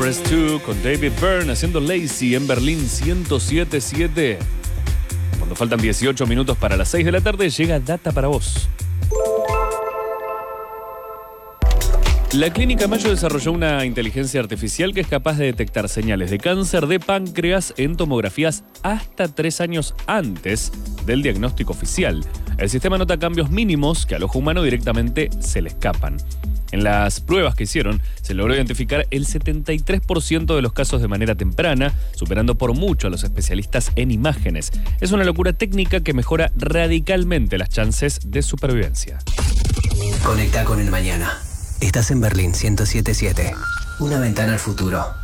Express 2 con David Byrne haciendo Lazy en Berlín 107.7. Cuando faltan 18 minutos para las 6 de la tarde, llega Data para vos. La Clínica Mayo desarrolló una inteligencia artificial que es capaz de detectar señales de cáncer de páncreas en tomografías hasta 3 años antes del diagnóstico oficial. El sistema nota cambios mínimos que al ojo humano directamente se le escapan. En las pruebas que hicieron, se logró identificar el 73% de los casos de manera temprana, superando por mucho a los especialistas en imágenes. Es una locura técnica que mejora radicalmente las chances de supervivencia. Conecta con el mañana. Estás en Berlín 107.7. Una ventana al futuro.